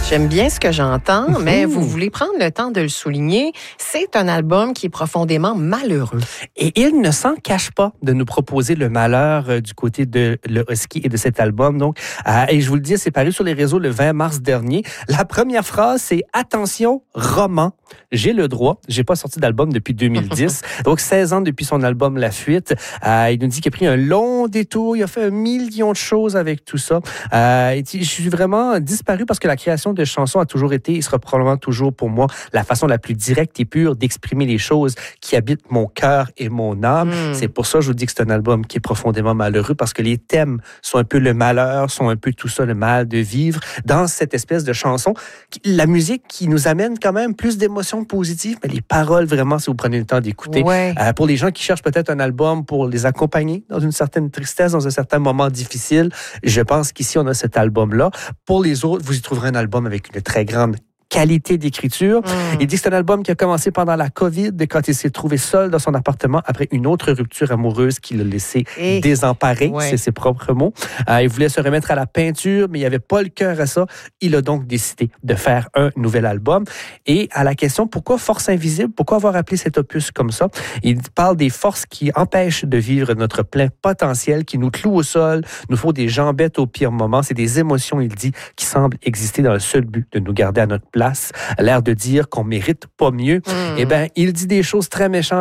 J'aime bien ce que j'entends, mais vous voulez prendre le temps de le souligner. C'est un album qui est profondément malheureux. Et il ne s'en cache pas de nous proposer le malheur du côté de Le Husky et de cet album. Donc, et je vous le dis, c'est paru sur les réseaux le 20 mars dernier. La première phrase, c'est « Attention, roman, j'ai le droit ». J'ai pas sorti d'album depuis 2010. Donc, 16 ans depuis son album La Fuite. Il nous dit qu'il a pris un long détour. Il a fait 1 million de choses avec tout ça. Je suis vraiment disparu parce que la création de chansons a toujours été, et sera probablement toujours pour moi, la façon la plus directe et pure d'exprimer les choses qui habitent mon cœur et mon âme. C'est pour ça que je vous dis que c'est un album qui est profondément malheureux, parce que les thèmes sont un peu le malheur, sont un peu tout ça, le mal de vivre, dans cette espèce de chanson. La musique qui nous amène quand même plus d'émotions positives, mais les paroles, vraiment, si vous prenez le temps d'écouter, pour les gens qui cherchent peut-être un album pour les accompagner dans une certaine tristesse, dans un certain moment difficile, je pense qu'ici, on a cet album-là. Pour les autres, vous y trouverez un album avec une très grande qualité d'écriture. Il dit que c'est un album qui a commencé pendant la COVID, quand il s'est trouvé seul dans son appartement après une autre rupture amoureuse qui l'a laissé désemparé, c'est ses propres mots. Il voulait se remettre à la peinture, mais il n'avait pas le cœur à ça. Il a donc décidé de faire un nouvel album. Et à la question, pourquoi Force Invisible? Pourquoi avoir appelé cet opus comme ça? Il parle des forces qui empêchent de vivre notre plein potentiel, qui nous clouent au sol, nous font des jambettes au pire moment. C'est des émotions, il dit, qui semblent exister dans le seul but de nous garder à notre place, l'air de dire qu'on mérite pas mieux. Eh bien, il dit des choses très méchantes